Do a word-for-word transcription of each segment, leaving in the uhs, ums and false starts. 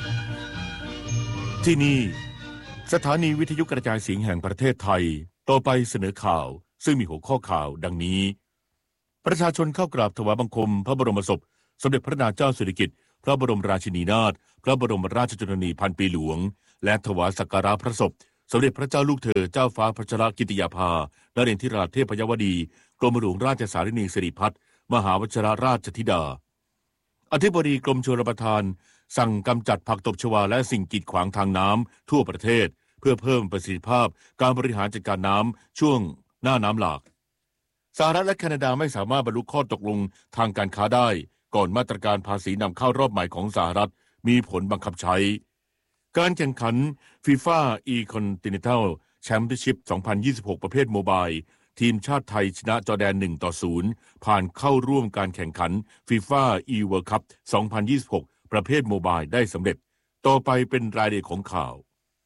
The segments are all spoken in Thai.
ที่นี่สถานีวิทยุกระจายเสียงแห่งประเทศไทยต่อไปเสนอข่าวซึ่งมีหัวข้อข่าวดังนี้ประชาชนเข้ากราบถวายบังคมพระบรมศพสมเด็จพระนางเจ้าสิริกิติ์พระบรมราชินีนาถพระบรมราชชนนีพันปีหลวงและถวายสักการะพระศพสมเด็จพระเจ้าลูกเธอเจ้าฟ้าพัชรกิติยาภานเรนทิราเทพยวดีกรมหลวงราชสารินีสิริพัฒน์มหาวชิรราชธิดาอธิบดีกรมชลประทานสั่งกำจัดผักตบชวาและสิ่งกีดขวางทางน้ำทั่วประเทศเพื่อเพิ่มประสิทธิภาพการบริหารจัดการน้ำช่วงหน้าน้ำหลากสหรัฐและแคนาดาไม่สามารถบรรลุข้อตกลงทางการค้าได้ก่อนมาตรการภาษีนำเข้ารอบใหม่ของสหรัฐมีผลบังคับใช้การแข่งขัน FIFA E-Continental Championship สองพันยี่สิบหก ประเภทโมบายทีมชาติไทยชนะจอร์แดน หนึ่งต่อศูนย์ ผ่านเข้าร่วมการแข่งขัน FIFA E-World Cup สองพันยี่สิบหก ประเภทโมบายได้สำเร็จต่อไปเป็นรายละเอียดของข่าว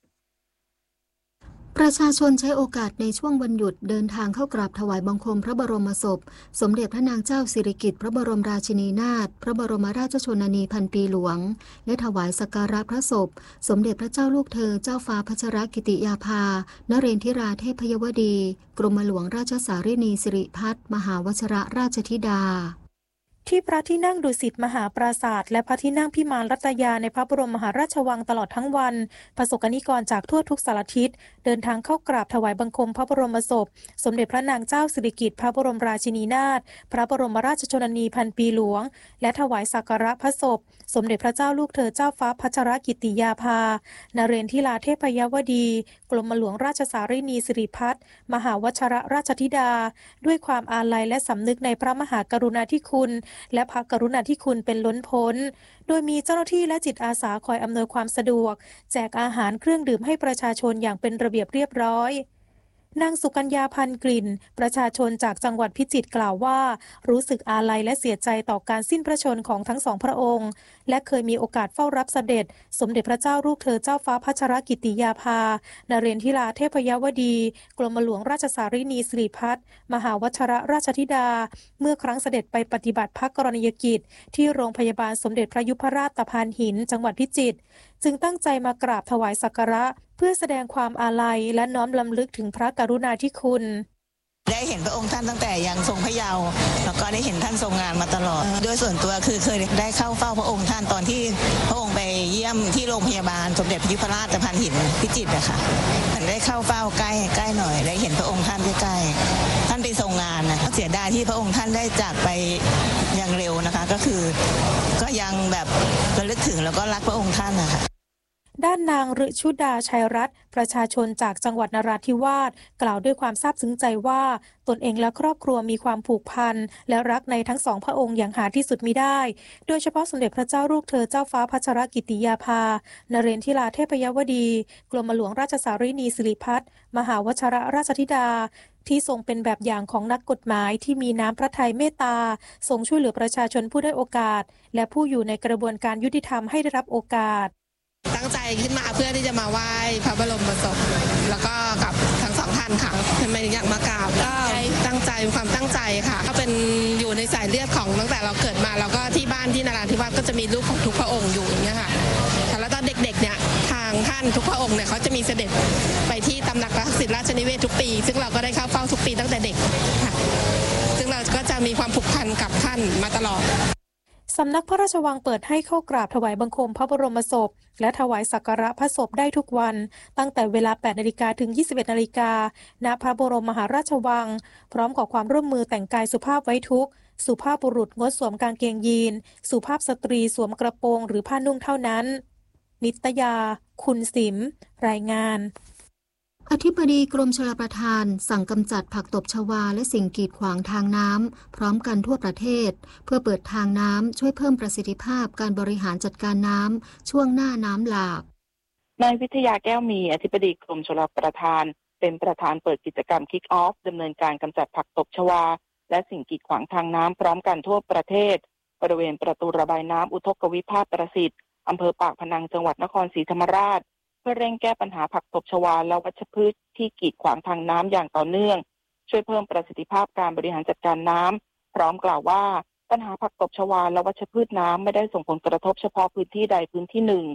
ประชาชนใช้โอกาสในช่วงวันหยุดเดินทางเข้ากราบถวายบังคมพระบรมศพสมเด็จพระนางเจ้าสิริกิติ์พระบรมราชินีนาถพระบรมราชชนนีพันปีหลวงและถวายสักการะพระศพสมเด็จพระเจ้าลูกเธอเจ้าฟ้าพัชรกิติยาภานเรนทิราเทพยวดีกรมหลวงราชสารินีสิริพัฒน์มหาวชิรราชธิดาที่พระที่นั่งดุสิตมหาปราสาทและพระที่นั่งพิมานรัตยาในพระบรมมหาราชวังตลอดทั้งวันประสบนิกรจากทั่วทุกสารทิศเดินทางเข้ากราบถวายบังคมพระบรมศพสมเด็จพระนางเจ้าสิริกิติ์พระบรมราชินีนาถพระบรมราชชนนีพันปีหลวงและถวายสักการะพระศพสมเด็จพระเจ้าลูกเธอเจ้าฟ้าพัชรกิติยาภานเรนทิราเทพยวดีกรมหลวงราชสารินีสิริพัฒน์มหาวชิรราชธิดาด้วยความอาลัยและสำนึกในพระมหากรุณาธิคุณและพระกรุณาธิคุณเป็นล้นพ้นโดยมีเจ้าหน้าที่และจิตอาสาคอยอำนวยความสะดวกแจกอาหารเครื่องดื่มให้ประชาชนอย่างเป็นระเบียบเรียบร้อยนางสุกัญญาพันกลิ่นประชาชนจากจังหวัดพิจิตรกล่าวว่ารู้สึกอาลัยและเสียใจต่อการสิ้นพระชนม์ของทั้งสองพระองค์และเคยมีโอกาสเฝ้ารับเสด็จสมเด็จพระเจ้าลูกเธอเจ้าฟ้าพัชรกิติยาภานเรนทิราเทพยวดีกรมหลวงราชสารินีสิริพัฒน์มหาวชิรราชธิดาเมื่อครั้งเสด็จไปปฏิบัติพระกรณียกิจที่โรงพยาบาลสมเด็จพระยุพราชตะพานหินจังหวัดพิจิตรจึงตั้งใจมากราบถวายสักการะเพื่อแสดงความอาลัยและน้อมรำลึกถึงพระกรุณาธิคุณได้เห็นพระองค์ท่านตั้งแต่ยังทรงพระเยาว์แล้วก็ได้เห็นท่านทรงงานมาตลอดโดยส่วนตัวคือเคยได้เข้าเฝ้าพระองค์ท่านตอนที่พระองค์ไปเยี่ยมที่โรงพยาบาลสมเด็จพระยุพราชตะพานหินพิจิตรนะคะท่านได้เข้าเฝ้าใกล้ใกล้หน่อยได้เห็นพระองค์ท่านใกล้ๆท่านไปทรงงานนะเสียดายที่พระองค์ท่านได้จากไปอย่างเร็วนะคะก็คือก็ยังแบบระลึกถึงแล้วก็รักพระองค์ท่านนะคะด้านนางฤชุดาชัยรัตน์ประชาชนจากจังหวัดนราธิวาสกล่าวด้วยความซาบซึ้งใจว่าตนเองและครอบครัวมีความผูกพันและรักในทั้งสองพระองค์อย่างหาที่สุดมิได้โดยเฉพาะสมเด็จพระเจ้าลูกเธอเจ้าฟ้าพัชรกิติยาภานเรนทิราเทพยวดีกรมหลวงราชสารินีสิริพัฒน์มหาวชิรราชธิดาที่ทรงเป็นแบบอย่างของนักกฎหมายที่มีน้ำพระทัยเมตตาทรงช่วยเหลือประชาชนผู้ได้โอกาสและผู้อยู่ในกระบวนการยุติธรรมให้ได้รับโอกาสตั้งใจขึ้นมาเพื่อที่จะมาไหว้พระบรมศพแล้วก็กับทั้งสองท่านค่ะทำไมถึงอยากมากราบก็ตั้งใจความตั้งใจค่ะก็เป็นอยู่ในสายเลือดของตั้งแต่เราเกิดมาแล้วก็ที่บ้านที่นราธิวาสก็จะมีรูปของทุกพระองค์อยู่อย่างเงี้ยค่ะแล้วตอนเด็กๆเนี่ยทางท่านทุกพระองค์เนี่ยเขาจะมีเสด็จไปที่ตำหนักพระศิราชนิเวศทุกปีซึ่งเราก็ได้เข้าเฝ้าทุกปีตั้งแต่เด็กค่ะซึ่งเราก็จะมีความผูกพันกับท่านมาตลอดสำนักพระราชวังเปิดให้เข้ากราบถวายบังคมพระบรมศพและถวายสักการะพระศพได้ทุกวันตั้งแต่เวลา แปดนาฬิกา ถึง ยี่สิบเอ็ดนาฬิกา ณ พระบรมมหาราชวังพร้อมขอความร่วมมือแต่งกายสุภาพไว้ทุกข์สุภาพบุรุษงดสวมกางเกงยีนสุภาพสตรีสวมกระโปรงหรือผ้านุ่งเท่านั้นนิตยาคุณสิมรายงานอธิบดีกรมชลประทานสั่งกำจัดผักตบชวาและสิ่งกีดขวางทางน้ำพร้อมกันทั่วประเทศเพื่อเปิดทางน้ำช่วยเพิ่มประสิทธิภาพการบริหารจัดการน้ำช่วงหน้าน้ำหลากนายวิทยาแก้วมีอธิบดีกรมชลประทานเป็นประธานเปิดกิจกรรม Kick Off ดำเนินการกำจัดผักตบชวาและสิ่งกีดขวางทางน้ำพร้อมกันทั่วประเทศบริเวณประตูระบายน้ำอุทกวิภาคประสิทธิ์อำเภอปากพนังจังหวัดนครศรีธรรมราชเพื่อเร่งแก้ปัญหาผักตบชวาและวัชพืชที่กีดขวางทางน้ำอย่างต่อเนื่องช่วยเพิ่มประสิทธิภาพการบริหารจัดการน้ำพร้อมกล่าวว่าปัญหาผักตบชวาและวัชพืชน้ำไม่ได้ส่งผลกระทบเฉพาะพื้นที่ใดพื้นที่หนึ่ง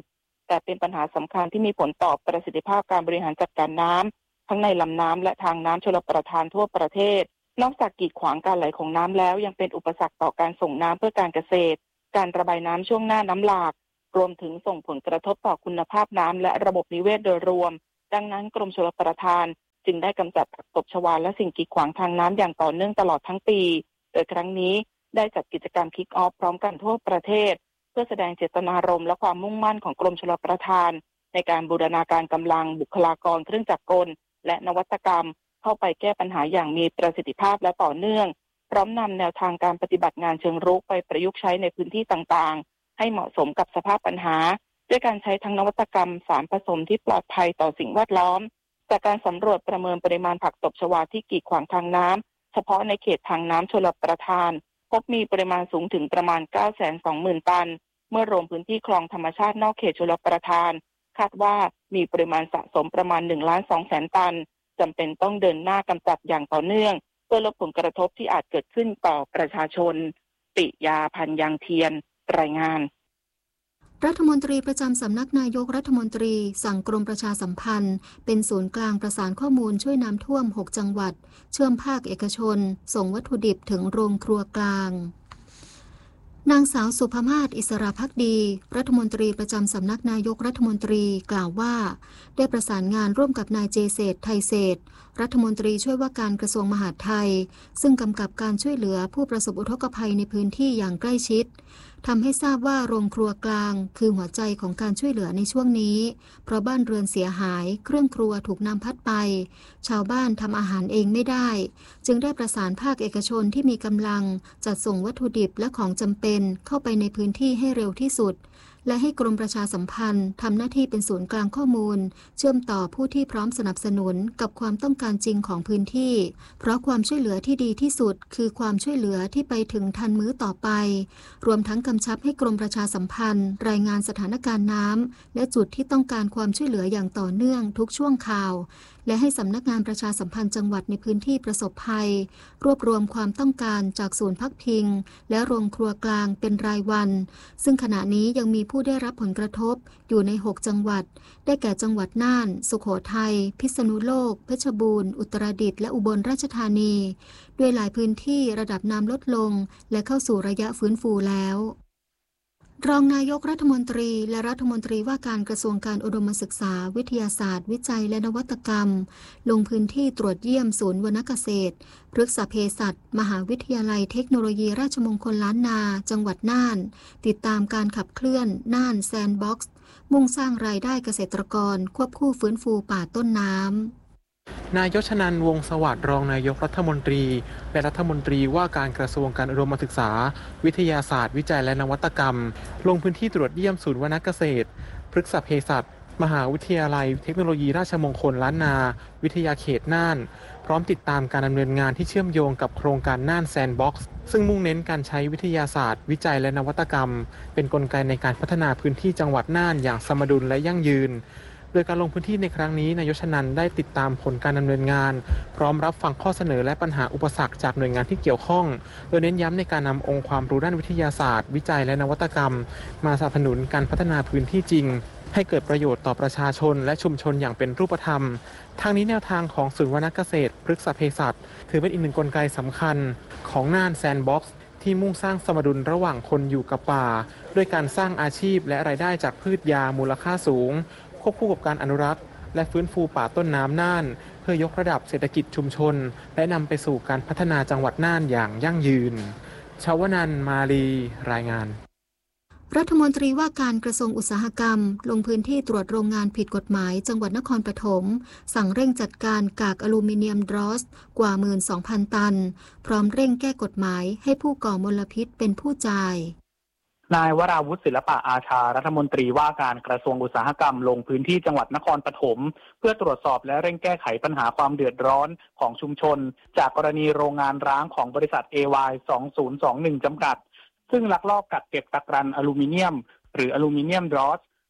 แต่เป็นปัญหาสำคัญที่มีผลต่อประสิทธิภาพการบริหารจัดการน้ำทั้งในลำน้ำและทางน้ำชลประทานทั่วประเทศนอกจากกีดขวางการไหลของน้ำแล้วยังเป็นอุปสรรคต่อการส่งน้ำเพื่อการเกษตรการระบายน้ำช่วงหน้าน้ำหลากรวมถึงส่งผลกระทบต่อคุณภาพน้ำและระบบนิเวศโดยรวมดังนั้นกรมชลประทานจึงได้กำจัดผักตบชวาและสิ่งกีดขวางทางน้ำอย่างต่อเนื่องตลอดทั้งปีโดยครั้งนี้ได้จัดกิจกรรมคิกออฟพร้อมกันทั่วประเทศเพื่อแสดงเจตนารมณ์และความมุ่งมั่นของกรมชลประทานในการบูรณาการกำลังบุคลากรเครื่องจักรกลและนวัตกรรมเข้าไปแก้ปัญหาอย่างมีประสิทธิภาพและต่อเนื่องพร้อมนำแนวทางการปฏิบัติงานเชิงรุกไปประยุกต์ใช้ในพื้นที่ต่างๆให้เหมาะสมกับสภาพปัญหาด้วยการใช้ทั้งนวัตกรรมสารผสมที่ปลอดภัยต่อสิ่งแวดล้อมจากการสำรวจประเมินปริมาณผักตบชวาที่กีดขวางทางน้ำเฉพาะในเขตทางน้ำชลประทานพบมีปริมาณสูงถึงประมาณ เก้าแสนสองหมื่น ตันเมื่อรวมพื้นที่คลองธรรมชาตินอกเขตชลประทานคาดว่ามีปริมาณสะสมประมาณ หนึ่งล้านสองแสน ตันจำเป็นต้องเดินหน้ากำจัดอย่างต่อเนื่องเพื่อลดผลกระทบที่อาจเกิดขึ้นต่อประชาชนปิยาพันธ์ยังเทียนรายงานรัฐมนตรีประจำสำนักนายกรัฐมนตรีสั่งกรมประชาสัมพันธ์เป็นศูนย์กลางประสานข้อมูลช่วยน้ำท่วมหกจังหวัดเชื่อมภาคเอกชนส่งวัตถุดิบถึงโรงครัวกลางนางสาวสุภมาศอิสระภักดีรัฐมนตรีประจำสำนักนายกรัฐมนตรีกล่าวว่าได้ประสานงานร่วมกับนายเจเศรษฐ์ไทยเศรษฐ์รัฐมนตรีช่วยว่าการกระทรวงมหาดไทยซึ่งกำกับการช่วยเหลือผู้ประสบอุทกภัยในพื้นที่อย่างใกล้ชิดทำให้ทราบว่าโรงครัวกลางคือหัวใจของการช่วยเหลือในช่วงนี้เพราะบ้านเรือนเสียหายเครื่องครัวถูกน้ำพัดไปชาวบ้านทำอาหารเองไม่ได้จึงได้ประสานภาคเอกชนที่มีกำลังจัดส่งวัตถุดิบและของจำเป็นเข้าไปในพื้นที่ให้เร็วที่สุดและให้กรมประชาสัมพันธ์ทำหน้าที่เป็นศูนย์กลางข้อมูลเชื่อมต่อผู้ที่พร้อมสนับสนุนกับความต้องการจริงของพื้นที่เพราะความช่วยเหลือที่ดีที่สุดคือความช่วยเหลือที่ไปถึงทันมื้อต่อไปรวมทั้งกำชับให้กรมประชาสัมพันธ์รายงานสถานการณ์น้ำและจุดที่ต้องการความช่วยเหลืออย่างต่อเนื่องทุกช่วงข่าวและให้สำนักงานประชาสัมพันธ์จังหวัดในพื้นที่ประสบภัยรวบรวมความต้องการจากศูนย์พักพิงและโรงครัวกลางเป็นรายวันซึ่งขณะนี้ยังมีผู้ได้รับผลกระทบอยู่ในหกจังหวัดได้แก่จังหวัดน่านสุโขทัยพิษณุโลกเพชรบูรณ์อุตรดิตถ์และอุบลราชธานีด้วยหลายพื้นที่ระดับน้ำลดลงและเข้าสู่ระยะฟื้นฟูแล้วรองนายกรัฐมนตรีและรัฐมนตรีว่าการกระทรวงการอุดมศึกษาวิทยาศาสตร์วิจัยและนวัตกรรมลงพื้นที่ตรวจเยี่ยมศูนย์วรรณเกษตรพฤกษเภสัชมหาวิทยาลัยเทคโนโลยีราชมงคลล้านนาจังหวัดน่านติดตามการขับเคลื่อนน่านแซนด์บ็อกซ์มุ่งสร้างรายได้เกษตรกรควบคู่ฟื้นฟูป่าต้นน้ำนายชนันท์ วงศ์สวัสดิ์รองนายกรัฐมนตรีและรัฐมนตรีว่าการกระทรวงการอุดมศึกษาวิทยาศาสตร์วิจัยและนวัตกรรมลงพื้นที่ตรวจเยี่ยมศูนย์วรรณเกษตรพฤกษเภสัชมหาวิทยาลัยเทคโนโลยีราชมงคลล้านนาวิทยาเขตน่านพร้อมติดตามการดำเนินงานที่เชื่อมโยงกับโครงการน่านแซนด์บ็อกซ์ซึ่งมุ่งเน้นการใช้วิทยาศาสตร์วิจัยและนวัตกรรมเป็นกลไกในการพัฒนาพื้นที่จังหวัดน่านอย่างสมดุลและยั่งยืนโดยการลงพื้นที่ในครั้งนี้นายชนันท์ได้ติดตามผลการดำเนินงานพร้อมรับฟังข้อเสนอและปัญหาอุปสรรคจากหน่วยงานที่เกี่ยวข้องโดยเน้นย้ำในการนำองค์ความรู้ด้านวิทยาศาสตร์วิจัยและนวัตกรรมมาสนับสนุนการพัฒนาพื้นที่จริงให้เกิดประโยชน์ต่อประชาชนและชุมชนอย่างเป็นรูปธรรมทางนี้แนวทางของศูนย์วรรณเกษตรพฤกษเภสัชถือเป็นอีกหนึ่งกลไกสำคัญของน่านแซนด์บ็อกซ์ที่มุ่งสร้างสมดุลระหว่างคนอยู่กับป่าด้วยการสร้างอาชีพและรายได้จากพืชยามูลค่าสูงควบคู่กับการอนุรักษ์และฟื้นฟูป่าต้นน้ำน่านเพื่อยกระดับเศรษฐกิจชุมชนและนำไปสู่การพัฒนาจังหวัดน่านอย่างยั่งยืนชวนันท์ มาลีรายงานรัฐมนตรีว่าการกระทรวงอุตสาหกรรมลงพื้นที่ตรวจโรงงานผิดกฎหมายจังหวัดนครปฐมสั่งเร่งจัดการกากอลูมิเนียมดรอสกว่า หนึ่งหมื่นสองพัน ตันพร้อมเร่งแก้กฎหมายให้ผู้ก่อมลพิษเป็นผู้จ่ายนายวราวุฒิศิลปะอาชารัฐมนตรีว่าการกระทรวงอุตสาหกรรมลงพื้นที่จังหวัดนครปฐมเพื่อตรวจสอบและเร่งแก้ไขปัญหาความเดือดร้อนของชุมชนจากกรณีโรงงานร้างของบริษัท เอ วาย สองพันยี่สิบเอ็ด จำกัดซึ่งลักลอบกักเก็บตะกรันอลูมิเนียมหรืออลูมิเนียมดรอส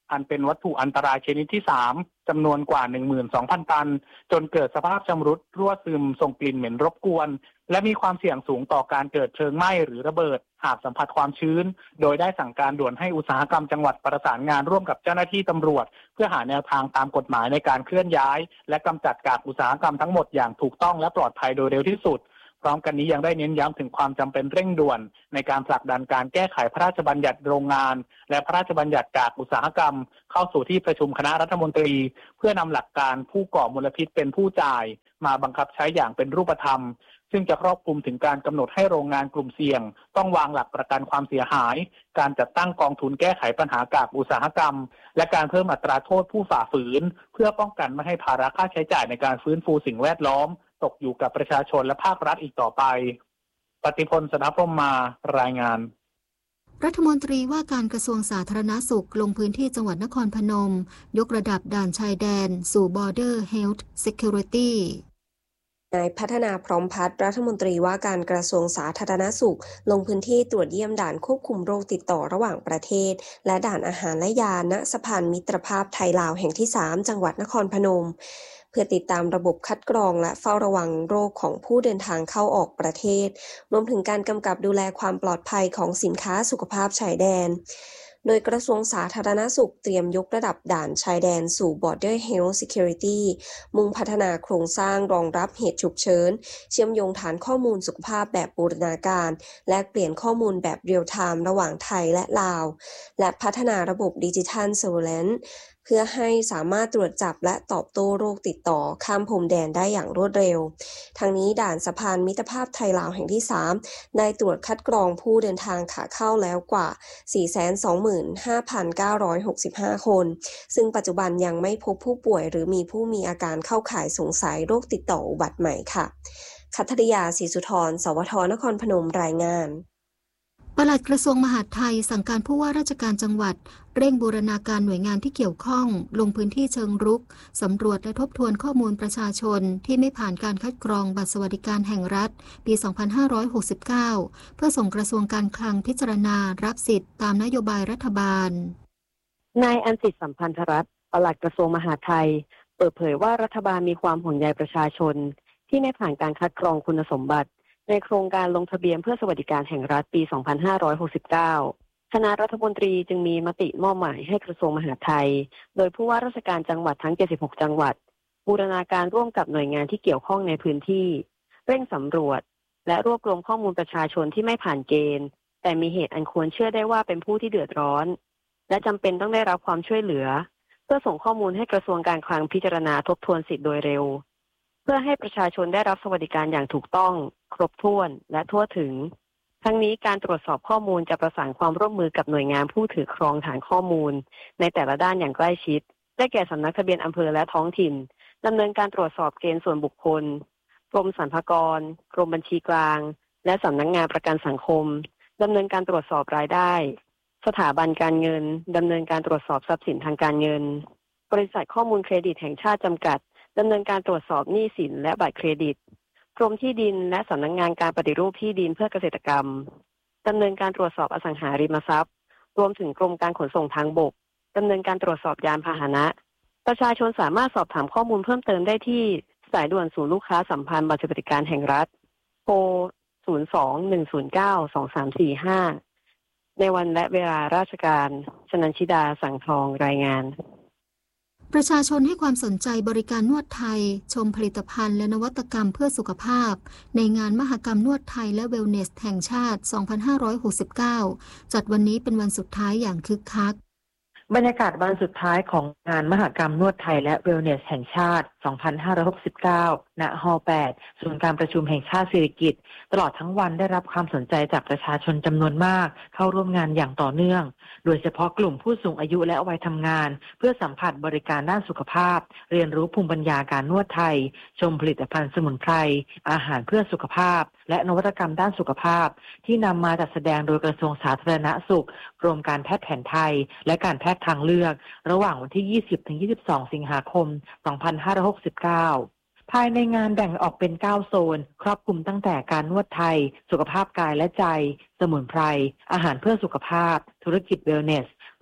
อันเป็นวัตถุอันตรายชนิดที่สามจำนวนกว่า หนึ่งหมื่นสองพัน ตันจนเกิดสภาพชำรุดรั่วซึมส่งกลิ่นเหม็นรบกวนและมีความเสี่ยงสูงต่อการเกิดเพลิงไหม้หรือระเบิดหากสัมผัสความชื้นโดยได้สั่งการด่วนให้อุตสาหกรรมจังหวัดประสานงานร่วมกับเจ้าหน้าที่ตำรวจเพื่อหาแนวทางตามกฎหมายในการเคลื่อนย้ายและกำจัดกากอุตสาหกรรมทั้งหมดอย่างถูกต้องและปลอดภัยโดยเร็วที่สุดพร้อมกันนี้ยังได้เน้นย้ำถึงความจำเป็นเร่งด่วนในการผลักดันการแก้ไขพระราชบัญญัติโรงงานและพระราชบัญญัติกากอุตสาหกรรมเข้าสู่ที่ประชุมคณะรัฐมนตรีเพื่อนำหลักการผู้ก่อมลพิษเป็นผู้จ่ายมาบังคับใช้อย่างเป็นรูปธรรมซึ่งจะครอบคลุมถึงการกำหนดให้โรงงานกลุ่มเสี่ยงต้องวางหลักประกันความเสียหายการจัดตั้งกองทุนแก้ไขปัญหากากอุตสาหกรรมและการเพิ่มอัตราโทษผู้ฝ่าฝืนเพื่อป้องกันไม่ให้ภาระค่าใช้จ่ายในการฟื้นฟูสิ่งแวดล้อมตกอยู่กับประชาชนและภาครัฐอีกต่อไปปฏิพล สนพรหมมารายงานรัฐมนตรีว่าการกระทรวงสาธารณสุขลงพื้นที่จังหวัดนครพนมยกระดับด่านชายแดนสู่ Border Health Security นายพัฒนาพร้อมพัฒน์รัฐมนตรีว่าการกระทรวงสาธารณสุขลงพื้นที่ตรวจเยี่ยมด่านควบคุมโรคติดต่อระหว่างประเทศและด่านอาหารและยาณสะพานมิตรภาพไทยลาวแห่งที่สามจังหวัดนครพนมเพื่อติดตามระบบคัดกรองและเฝ้าระวังโรคของผู้เดินทางเข้าออกประเทศรวมถึงการกำกับดูแลความปลอดภัยของสินค้าสุขภาพชายแดนโดยกระทรวงสาธารณสุขเตรียมยกระดับด่านชายแดนสู่ Border Health Security มุ่งพัฒนาโครงสร้างรองรับเหตุฉุกเฉินเชื่อมโยงฐานข้อมูลสุขภาพแบบบูรณาการแลกเปลี่ยนข้อมูลแบบเรียลไทม์ระหว่างไทยและลาวและพัฒนาระบบดิจิทัล Surveillanceเพื่อให้สามารถตรวจจับและตอบโต้โรคติดต่อข้ามพรมแดนได้อย่างรวดเร็วทั้งนี้ด่านสะพานมิตรภาพไทยลาวแห่งที่สามได้ตรวจคัดกรองผู้เดินทางขาเข้าแล้วกว่า สี่แสนสองหมื่นห้าพันเก้าร้อยหกสิบห้า คนซึ่งปัจจุบันยังไม่พบผู้ป่วยหรือมีผู้มีอาการเข้าข่ายสงสัยโรคติดต่ออุบัติใหม่ค่ะคัทธริยา ศรีสุธร สวท นครพนมรายงานปลัดกระทรวงมหาดไทยสั่งการผู้ว่าราชการจังหวัดเร่งบูรณาการหน่วยงานที่เกี่ยวข้องลงพื้นที่เชิงรุกสำรวจและทบทวนข้อมูลประชาชนที่ไม่ผ่านการคัดกรองบัตรสวัสดิการแห่งรัฐปี สองพันห้าร้อยหกสิบเก้า เพื่อส่งกระทรวงการคลังพิจารณารับสิทธิ์ตามนโยบายรัฐบาลนายอันสิทธิ์สัมพันธรัตน์ปลัดกระทรวงมหาดไทยเปิดเผยว่ารัฐบาลมีความห่วงใยประชาชนที่ไม่ผ่านการคัดกรองคุณสมบัติในโครงการลงทะเบียนเพื่อสวัสดิการแห่งรัฐปี สองพันห้าร้อยหกสิบเก้า คณะรัฐมนตรีจึงมีมติมอบหมายให้กระทรวงมหาดไทยโดยผู้ว่าราชการจังหวัดทั้ง เจ็ดสิบหก จังหวัดบูรณาการร่วมกับหน่วยงานที่เกี่ยวข้องในพื้นที่เร่งสำรวจและรวบรวมข้อมูลประชาชนที่ไม่ผ่านเกณฑ์แต่มีเหตุอันควรเชื่อได้ว่าเป็นผู้ที่เดือดร้อนและจำเป็นต้องได้รับความช่วยเหลือเพื่อส่งข้อมูลให้กระทรวงการคลังพิจารณาทบทวนสิทธิ์โดยเร็วเพื่อให้ประชาชนได้รับสวัสดิการอย่างถูกต้องครบถ้วนและทั่วถึงทั้งนี้การตรวจสอบข้อมูลจะประสานความร่วมมือกับหน่วยงานผู้ถือครองฐานข้อมูลในแต่ละด้านอย่างใกล้ชิดได้แก่สำนักทะเบียนอำเภอและท้องถิ่นดำเนินการตรวจสอบเกณฑ์ส่วนบุคคลกรมสรรพากรกรมบัญชีกลางและสำนักงานประกันสังคมดำเนินการตรวจสอบรายได้สถาบันการเงินดำเนินการตรวจสอบทรัพย์สินทางการเงินบริษัทข้อมูลเครดิตแห่งชาติจำกัดดำเนินการตรวจสอบหนี้สินและบัตรเครดิตกรมที่ดินและสำนักงานการปฏิรูปที่ดินเพื่อเกษตรกรรมดำเนินการตรวจสอบอสังหาริมทรัพย์รวมถึงกรมการขนส่งทางบกดำเนินการตรวจสอบยานพาหนะประชาชนสามารถสอบถามข้อมูลเพิ่มเติมได้ที่สายด่วนศูนย์ลูกค้าสัมพันธ์บัตรสวัสดิการแห่งรัฐโทร ศูนย์ สอง หนึ่ง ศูนย์ เก้า สอง สาม สี่ ห้า ในวันและเวลาราชการชนันชิดาสังทองรายงานประชาชนให้ความสนใจบริการนวดไทยชมผลิตภัณฑ์และนวัตกรรมเพื่อสุขภาพในงานมหกรรมนวดไทยและเวลเนสแห่งชาติ สองพันห้าร้อยหกสิบเก้า จัดวันนี้เป็นวันสุดท้ายอย่างคึกคักบรรยากาศวันสุดท้ายของงานมหกรรมนวดไทยและเวลเนสแห่งชาติ สองพันห้าร้อยหกสิบเก้า ณ ฮ. แปด ศูนย์การประชุมแห่งชาติสิริกิติ์ตลอดทั้งวันได้รับความสนใจจากประชาชนจำนวนมากเข้าร่วมงานอย่างต่อเนื่องโดยเฉพาะกลุ่มผู้สูงอายุและวัยทำงานเพื่อสัมผัสบริการด้านสุขภาพเรียนรู้ภูมิปัญญาการนวดไทยชมผลิตภัณฑ์สมุนไพรอาหารเพื่อสุขภาพและนวัตกรรมด้านสุขภาพที่นำมาจัดแสดงโดยกระทรวงสาธารณสุขกรมการแพทย์แผนไทยและการแพทย์ทางเลือกระหว่างวันที่ ยี่สิบถึงยี่สิบสอง สิงหาคม สองพันห้าร้อยหกสิบเก้า ภายในงานแบ่งออกเป็นเก้าโซนครอบคลุมตั้งแต่การนวดไทยสุขภาพกายและใจสมุนไพรอาหารเพื่อสุขภาพธุรกิจเวลเนส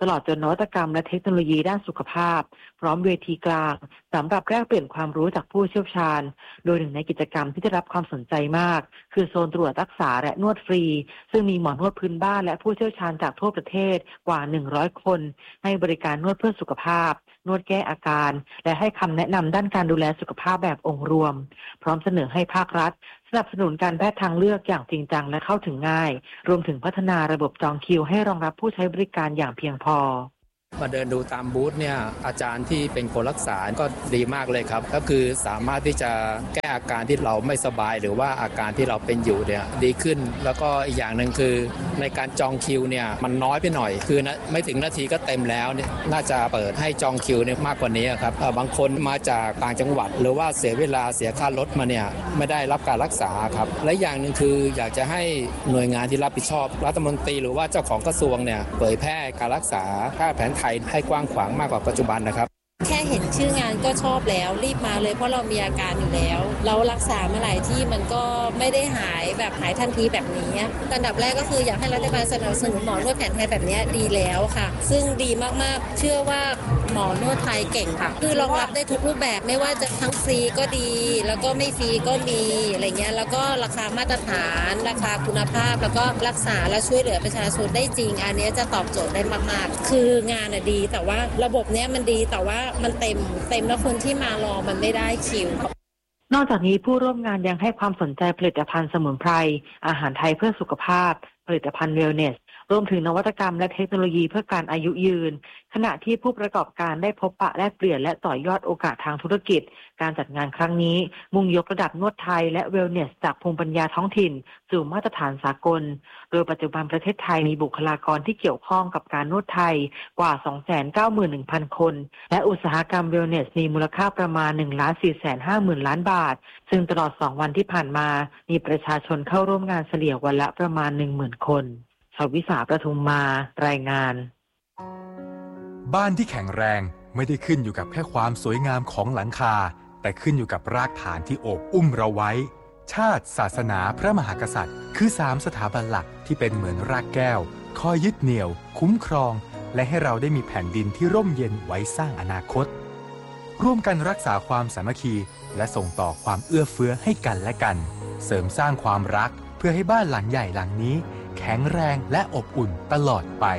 ตลอดจนนวัตกรรมและเทคโนโลยีด้านสุขภาพพร้อมเวทีกลางสำหรับแลกเปลี่ยนความรู้จากผู้เชี่ยวชาญโดยหนึ่งในกิจกรรมที่ได้รับความสนใจมากคือโซนตรวจรักษาและนวดฟรีซึ่งมีหมอนวดพื้นบ้านและผู้เชี่ยวชาญจากทั่วประเทศกว่าหนึ่งร้อยคนให้บริการนวดเพื่อสุขภาพนวดแก้อาการและให้คำแนะนำด้านการดูแลสุขภาพแบบองค์รวมพร้อมเสนอให้ภาครัฐสนับสนุนการแพทย์ทางเลือกอย่างจริงจังและเข้าถึงง่ายรวมถึงพัฒนาระบบจองคิวให้รองรับผู้ใช้บริการอย่างเพียงพอมาเดินดูตามบูธเนี่ยอาจารย์ที่เป็นคนรักษาก็ดีมากเลยครับก็คือสามารถที่จะแก้อาการที่เราไม่สบายหรือว่าอาการที่เราเป็นอยู่เนี่ยดีขึ้นแล้วก็อีกอย่างหนึ่งคือในการจองคิวเนี่ยมันน้อยไปหน่อยคือนะไม่ถึงนาทีก็เต็มแล้วเนี่ยน่าจะเปิดให้จองคิวเนี่ยมากกว่านี้ครับบางคนมาจากต่างจังหวัดหรือว่าเสียเวลาเสียค่ารถมาเนี่ยไม่ได้รับการรักษาครับและอย่างหนึ่งคืออยากจะให้หน่วยงานที่รับผิดชอบรัฐมนตรีหรือว่าเจ้าของกระทรวงเนี่ยเผยแพร่การรักษาแพทย์แผนไทยให้กว้างขวางมากกว่าปัจจุบันนะครับแค่เห็นชื่องานก็ชอบแล้วรีบมาเลยเพราะเรามีอาการอยู่แล้วเรารักษามาหลายที่มันก็ไม่ได้หายแบบหายทันทีแบบนี้อันดับแรกก็คืออยากให้รัฐบาลสนับสนุนหมอนวดแผนไทยแบบนี้ดีแล้วค่ะซึ่งดีมากๆเชื่อว่าหมอนวดไทยเก่งค่ะคือรองรับได้ทุกรูปแบบไม่ว่าจะทั้งฟรีก็ดีแล้วก็ไม่ฟรีก็มีอะไรเงี้ยแล้วก็ราคามาตรฐานราคาคุณภาพแล้วก็รักษาและช่วยเหลือประชาชนได้จริงอันนี้จะตอบโจทย์ได้มากๆคืองานดีแต่ว่าระบบนี้มันดีแต่ว่ามันเต็มเต็มแล้วคนที่มารอมันไม่ได้คิวนอกจากนี้ผู้ร่วมงานยังให้ความสนใจผลิตภัณฑ์สมุนไพรอาหารไทยเพื่อสุขภาพผลิตภัณฑ์เวลเนสรวมถึงนวัตกรรมและเทคโนโลยีเพื่อการอายุยืนขณะที่ผู้ประกอบการได้พบปะแลกเปลี่ยนและต่อยอดโอกาสทางธุรกิจการจัดงานครั้งนี้มุ่งยกระดับนวดไทยและเวลเนสจากภูมิปัญญาท้องถิ่นสู่มาตรฐานสากลโดยปัจจุบันประเทศไทยมีบุคลากรที่เกี่ยวข้องกับการนวดไทยกว่า สองแสนเก้าหมื่นหนึ่งพัน คนและอุตสาหกรรมเวลเนสมีมูลค่าประมาณ หนึ่งล้านสี่แสนห้าหมื่น ล้านบาทซึ่งตลอดสองวันที่ผ่านมามีประชาชนเข้าร่วมงานเฉลี่ยวันละประมาณ หนึ่งหมื่น คนชวิสาประทุมมารายงานบ้านที่แข็งแรงไม่ได้ขึ้นอยู่กับแค่ความสวยงามของหลังคาแต่ขึ้นอยู่กับรากฐานที่โอบอุ้มเราไว้ชาติศาสนาพระมหากษัตริย์คือสามสถาบันหลักที่เป็นเหมือนรากแก้วคอยยึดเหนี่ยวคุ้มครองและให้เราได้มีแผ่นดินที่ร่มเย็นไว้สร้างอนาคตร่วมกันรักษาความสามัคคีและส่งต่อความเอื้อเฟื้อให้กันและกันเสริมสร้างความรักเพื่อให้บ้านหลังใหญ่หลังนี้แข็งแรงและอบอุ่นตลอดไป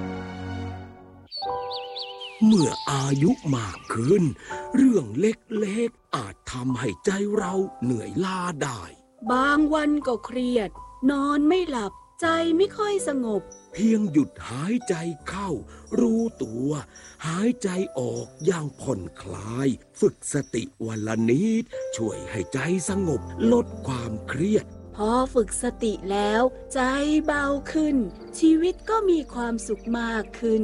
เมื่ออายุมากขึ้นเรื่องเล็กๆอาจทำให้ใจเราเหนื่อยล้าได้บางวันก็เครียดนอนไม่หลับใจไม่ค่อยสงบเพียงหยุดหายใจเข้ารู้ตัวหายใจออกอย่างผ่อนคลายฝึกสติวันละนิดช่วยให้ใจสงบลดความเครียดพอฝึกสติแล้วใจเบาขึ้นชีวิตก็มีความสุขมากขึ้น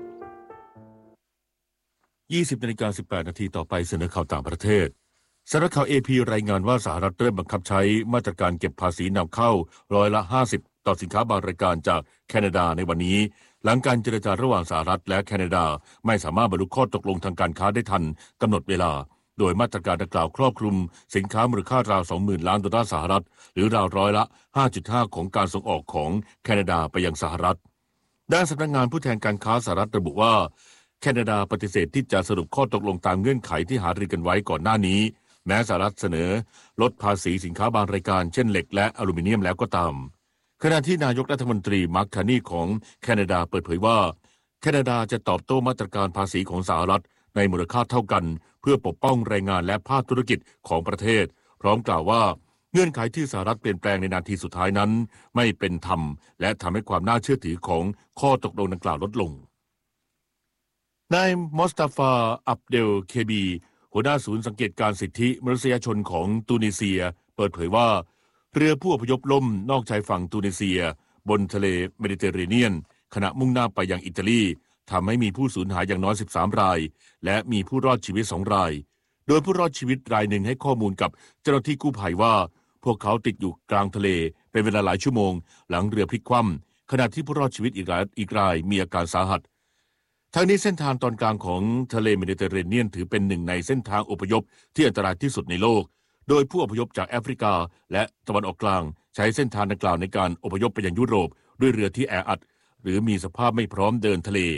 ยี่สิบนาฬิกาสิบแปดนาทีต่อไปเสนอข่าวต่างประเทศสำนักข่าว เอ พี รายงานว่าสหรัฐเริ่มบังคับใช้มาตรการเก็บภาษีนำเข้าร้อยละห้าสิบต่อสินค้าบางรายการจากแคนาดาในวันนี้หลังการเจรจาระหว่างสหรัฐและแคนาดาไม่สามารถบรรลุข้อตกลงทางการค้าได้ทันกำหนดเวลาโดยมาตรการดังกล่าวครอบคลุมสินค้ามูลค่าราว สองหมื่น ล้านดอลลาร์สหรัฐหรือราวร้อยละ ห้าจุดห้า ของการส่งออกของแคนาดาไปยังสหรัฐด้านสำนักงานผู้แทนการค้าสหรัฐระบุว่าแคนาดาปฏิเสธที่จะสรุปข้อตกลงตามเงื่อนไขที่หารือกันไว้ก่อนหน้านี้แม้สหรัฐเสนอลดภาษีสินค้าบางรายการเช่นเหล็กและอลูมิเนียมแล้วก็ตามขณะที่นายกรัฐมนตรีมาร์ค คาร์นีของแคนาดาเปิดเผยว่าแคนาดาจะตอบโต้มาตรการภาษีของสหรัฐในมูลค่าเท่ากันเพื่อปกป้องแรงงานและภาคธุรกิจของประเทศพร้อมกล่าวว่าเงื่อนไขที่สหรัฐเปลี่ยนแปลงในนาทีสุดท้ายนั้นไม่เป็นธรรมและทำให้ความน่าเชื่อถือของข้อตกลงดังกล่าวลดลงนายมอสตาฟาอับเดลเคบีหัวหน้าศูนย์สังเกตการสิทธิมนุษยชนของตูนิเซียเปิดเผยว่าเรือผู้อพยพล่มนอกชายฝั่งตูนิเซียบนทะเลเมดิเตอร์เรเนียนขณะมุ่งหน้าไปยังอิตาลีทำให้มีผู้สูญหายอย่างน้อยสิบสามรายและมีผู้รอดชีวิตสองรายโดยผู้รอดชีวิตรายหนึ่งให้ข้อมูลกับเจ้าหน้าที่กู้ภัยว่าพวกเขาติดอยู่กลางทะเลเป็นเวลาหลายชั่วโมงหลังเรือพลิกคว่ำขณะที่ผู้รอดชีวิตอีกรายอีกรายมีอาการสาหัสทั้งนี้เส้นทางตอนกลางของทะเลเมดิเตอร์เรเนียนถือเป็นหนึ่งในเส้นทางอพยพที่อันตรายที่สุดในโลกโดยผู้อพยพจากแอฟริกาและตะวันออกกลางใช้เส้นทางดังกล่าวในการอพยพไปยังยุโรปด้วยเรือที่แออัดหรือมีสภาพไม่พร้อมเดินทะเล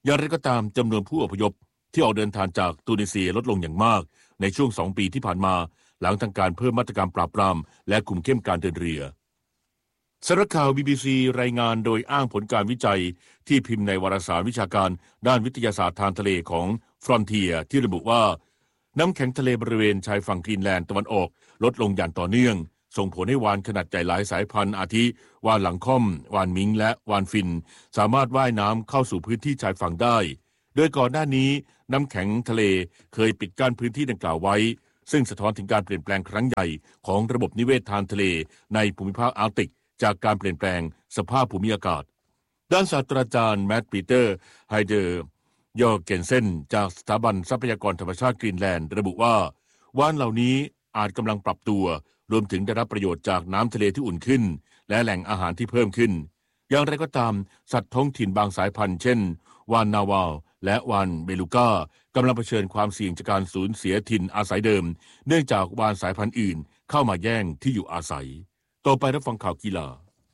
อย่างไรก็ตามจำนวนผู้อพยพที่ออกเดินทางจากตูนิเซียลดลงอย่างมากในช่วงสองปีที่ผ่านมาหลังทางการเพิ่มมาตรการปราบปรามและคุมเข้มการเดินเรือสำนักข่าว บี บี ซี รายงานโดยอ้างผลการวิจัยที่พิมพ์ในวารสารวิชาการด้านวิทยาศาสตร์ทางทะเลของ Frontier ที่ระบุว่าน้ำแข็งทะเลบริเวณชายฝั่งกรีนแลนด์ตะวันออกลดลงอย่างต่อเนื่องส่งผลให้วานขนาดใหญ่หลายสายพันธุ์อาทิวานหลังค่อมวานมิงและวานฟินสามารถว่ายน้ำเข้าสู่พื้นที่ชายฝั่งได้โดยก่อนหน้านี้น้ำแข็งทะเลเคยปิดกั้นพื้นที่ดังกล่าวไว้ซึ่งสะท้อนถึงการเปลี่ยนแปลงครั้งใหญ่ของระบบนิเวศทางทะเลในภูมิภาคอาร์กติกจากการเปลี่ยนแปลงสภาพภูมิอากาศด้านศาสตราจารย์แมตต์ปีเตอร์ไฮเดอร์ยอร์เกนเซนจากสถาบันทรัพยากรธรรมชาติกรีนแลนด์ระบุว่าวานเหล่านี้อาจกำลังปรับตัวรวมถึงได้รับประโยชน์จากน้ำทะเลที่อุ่นขึ้นและแหล่งอาหารที่เพิ่มขึ้นอย่างไรก็ตามสัตว์ท้องถิ่นบางสายพันธุ์เช่นวานนาวาลและวานเบลูก้ากำลังเผชิญความเสี่ยงจากการสูญเสียถิ่นอาศัยเดิมเนื่องจากวานสายพันธุ์อื่นเข้ามาแย่งที่อยู่อาศัยต่อไปรับฟังข่าวกีฬา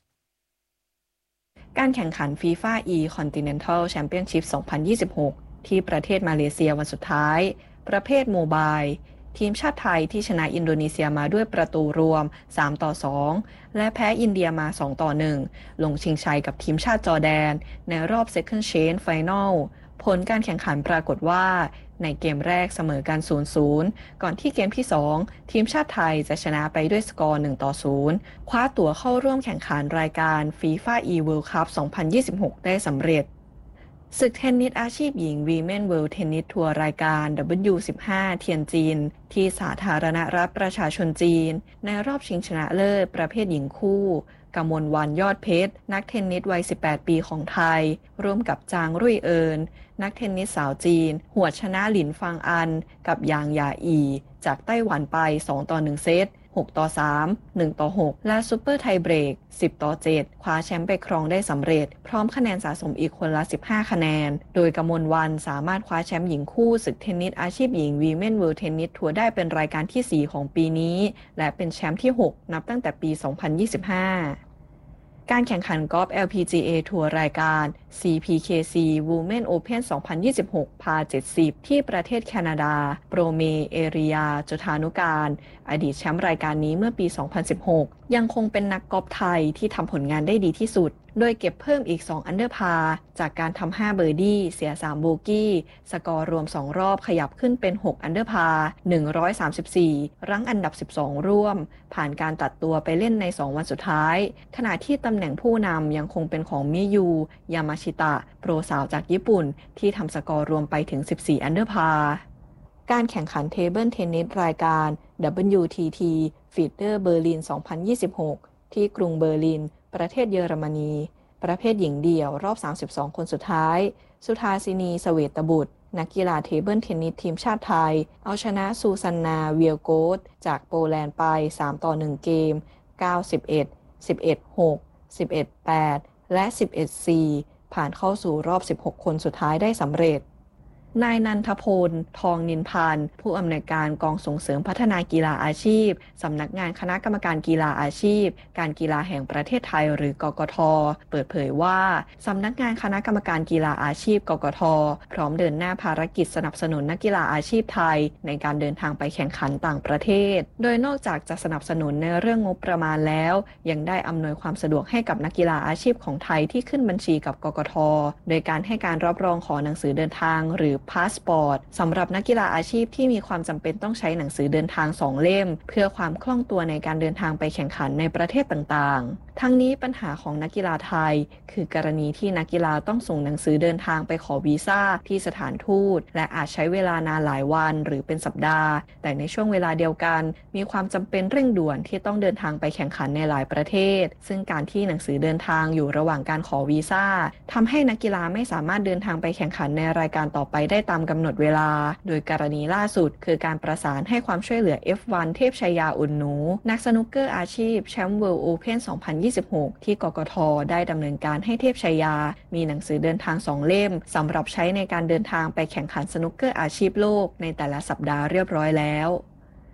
การแข่งขัน FIFA E-Continental Championship สองพันยี่สิบหก ที่ประเทศมาเลเซียวันสุดท้ายประเภทโมบายทีมชาติไทยที่ชนะอินโดนีเซียมาด้วยประตูรวมสามต่อสองและแพ้อินเดียมาสองต่อหนึ่งลงชิงชัยกับทีมชาติจอร์แดนในรอบ Second Chance Final ผลการแข่งขันปรากฏว่าในเกมแรกเสมอกัน ศูนย์ศูนย์ ก่อนที่เกมที่สองทีมชาติไทยจะชนะไปด้วยสกอร์หนึ่งต่อศูนย์คว้าตั๋วเข้าร่วมแข่งขันรายการ FIFA E-World Cup สองพันยี่สิบหกได้สำเร็จศึกเทนนิสอาชีพหญิง Women World Tennis Tour รายการ ดับเบิลยู สิบห้า เทียนจินที่สาธารณรัฐประชาชนจีนในรอบชิงชนะเลิศประเภทหญิงคู่กมลวรรณยอดเพชรนักเทนนิสวัยสิบแปดปีของไทยร่วมกับจางรุ่ยเอิญนักเทนนิสสาวจีนหวดชนะหลินฟางอันกับยางหยาอีจากไต้หวันไปสองต่อหนึ่งเซตหกต่อสาม หนึ่งต่อหกและซุปเปอร์ไทเบรกสิบต่อเจ็ดคว้าแชมป์ไปครองได้สำเร็จพร้อมคะแนนสะสมอีกคนละสิบห้าคะแนนโดยกมลวรรณสามารถคว้าแชมป์หญิงคู่ศึกเทนนิสอาชีพหญิง Women World Tennis Tour ได้เป็นรายการที่สี่ของปีนี้และเป็นแชมป์ที่หกนับตั้งแต่ปีสองพันยี่สิบห้าการแข่งขันกอล์ฟ แอล พี จี เอ ทัวร์รายการ ซี พี เค ซี Women Open สองพันยี่สิบหก พา เจ็ดสิบ ที่ประเทศแคนาดาโปรเมเอริยาจุฑานุการอดีตแชมป์รายการนี้เมื่อปี สองพันสิบหก ยังคงเป็นนักกอล์ฟไทยที่ทำผลงานได้ดีที่สุดโดยเก็บเพิ่มอีกสองอันเดอร์พาร์จากการทำห้าเบอร์ดี้เสียสามโบกี้สกอร์รวมสองรอบขยับขึ้นเป็นหกอันเดอร์พาร์หนึ่งร้อยสามสิบสี่รั้งอันดับสิบสองร่วมผ่านการตัดตัวไปเล่นในสองวันสุดท้ายขณะที่ตำแหน่งผู้นำยังคงเป็นของมิยูยามาชิตะโปรสาวจากญี่ปุ่นที่ทำสกอร์รวมไปถึงสิบสี่อันเดอร์พาร์การแข่งขันเทเบิลเทนนิสรายการ ดับเบิลยู ที ที Feeder Berlin สองพันยี่สิบหก ที่กรุงเบอร์ลินประเทศเยอรมนีประเภทหญิงเดี่ยวรอบสามสิบสองคนสุดท้ายสุธาสินีเสเวตบุตรนักกีฬาเทเบิลเทนนิสทีมชาติไทยเอาชนะซูซันนาเวียโกสจากโปแลนด์ไปสามต่อหนึ่งเกม เก้า สิบเอ็ด สิบเอ็ด หก สิบเอ็ด แปด และ สิบเอ็ด สี่ ผ่านเข้าสู่รอบสิบหกคนสุดท้ายได้สำเร็จนายนันทพลทองนินพันธ์ผู้อำนวยการกองส่งเสริมพัฒนากีฬาอาชีพสำนักงานคณะกรรมการกีฬาอาชีพการกีฬาแห่งประเทศไทยหรือกกท.เปิดเผยว่าสำนักงานคณะกรรมการกีฬาอาชีพกกท.พร้อมเดินหน้าภารกิจสนับสนุนนักกีฬาอาชีพไทยในการเดินทางไปแข่งขันต่างประเทศโดยนอกจากจะสนับสนุนในเรื่องงบประมาณแล้วยังได้อำนวยความสะดวกให้กับนักกีฬาอาชีพของไทยที่ขึ้นบัญชีกับกกท.โดยการให้การรับรองขอหนังสือเดินทางหรือพาสปอร์ตสำหรับนักกีฬาอาชีพที่มีความจำเป็นต้องใช้หนังสือเดินทางสองเล่มเพื่อความคล่องตัวในการเดินทางไปแข่งขันในประเทศต่างๆทั้งนี้ปัญหาของนักกีฬาไทยคือกรณีที่นักกีฬาต้องส่งหนังสือเดินทางไปขอวีซ่าที่สถานทูตและอาจใช้เวลานานหลายวันหรือเป็นสัปดาห์แต่ในช่วงเวลาเดียวกันมีความจำเป็นเร่งด่วนที่ต้องเดินทางไปแข่งขันในหลายประเทศซึ่งการที่หนังสือเดินทางอยู่ระหว่างการขอวีซ่าทำให้นักกีฬาไม่สามารถเดินทางไปแข่งขันในรายการต่อไปได้ตามกำหนดเวลาโดยกรณีล่าสุดคือการประสานให้ความช่วยเหลือ เอฟ วัน เทพชยาอุ่นหนูนักสนุกเกอร์อาชีพแชมป์ World Open สองพันยี่สิบหกที่กกท.ได้ดำเนินการให้เทพชยามีหนังสือเดินทางสองเล่มสำหรับใช้ในการเดินทางไปแข่งขันสนุกเกอร์อาชีพโลกในแต่ละสัปดาห์เรียบร้อยแล้ว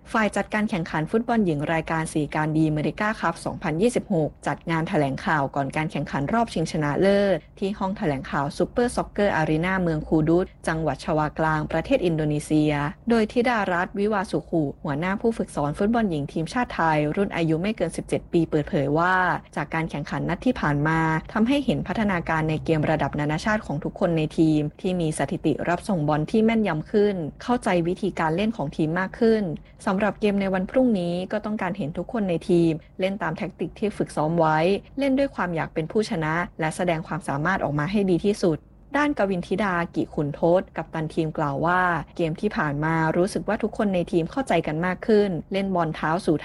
ฝ่ายจัดการแข่งขันฟุตบอลหญิงรายการสี่การดีเมริกาคัพ สองพันยี่สิบหก จัดงานแถลงข่าวก่อนการแข่งขันรอบชิงชนะเลิศที่ห้องแถลงข่าวซูเปอร์ซ็อกเกอร์อารีนาเมืองคูดุสจังหวัดชวากลางประเทศอินโดนีเซียโดยธิดารัตน์วิวาสุขุหัวหน้าผู้ฝึกสอนฟุตบอลหญิงทีมชาติไทยรุ่นอายุไม่เกินสิบเจ็ดปีเปิดเผยว่าจากการแข่งขันนัดที่ผ่านมาทำให้เห็นพัฒนาการในเกมระดับนานาชาติของทุกคนในทีมที่มีสถิติรับส่งบอลที่แม่นยำขึ้นเข้าใจวิธีการเล่นของทีมมากขึ้นสำหรับเกมในวันพรุ่งนี้ก็ต้องการเห็นทุกคนในทีมเล่นตามแทคติกที่ฝึกซ้อมไว้เล่นด้วยความอยากเป็นผู้ชนะและแสดงความสามารถออกมาให้ดีที่สุดด้านกวินธิดากิขุนทศกัปตันทีมกล่าวว่าเกมที่ผ่านมารู้สึกว่าทุกคนในทีมเข้าใจกันมากขึ้นเล่นบอลเท้าสู่